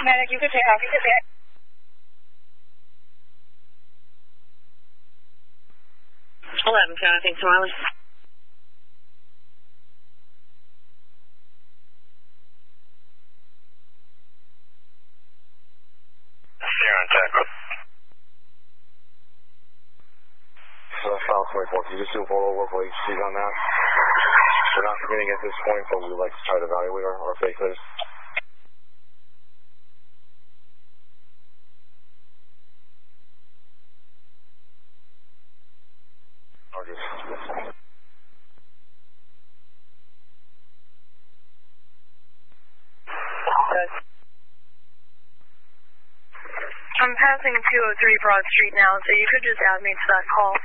Medic, you could take off. Eleven, County, thanks, Marley. You're on tackle. South 24, can you just do a photo local agencies on that? We're not committing at this point, but we would like to try to evaluate our fakers. I'm passing 203 Broad Street now, so you could just add me to that call.